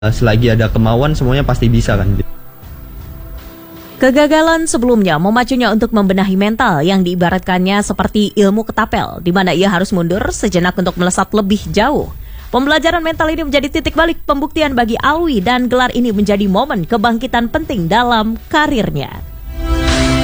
selagi ada kemauan semuanya pasti bisa kan. Kegagalan sebelumnya memacunya untuk membenahi mental yang diibaratkannya seperti ilmu ketapel, di mana ia harus mundur sejenak untuk melesat lebih jauh. Pembelajaran mental ini menjadi titik balik pembuktian bagi Alwi dan gelar ini menjadi momen kebangkitan penting dalam karirnya.